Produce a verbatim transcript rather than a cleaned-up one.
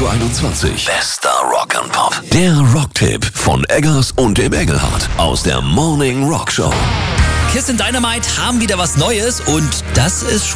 Radio einundzwanzig. Bester Rock and Pop. Der Rocktipp von Eggers und dem Engelhardt aus der Morning Rock Show. Kiss and Dynamite haben wieder was Neues und das ist schon